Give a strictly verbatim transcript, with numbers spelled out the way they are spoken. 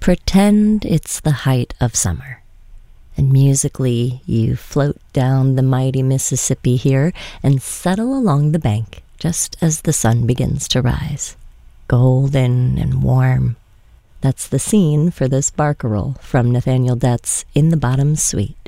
Pretend it's the height of summer, and musically you float down the mighty Mississippi here and settle along the bank just as the sun begins to rise, golden and warm. That's the scene for this barcarolle from Nathaniel Dett's In the Bottom Suite.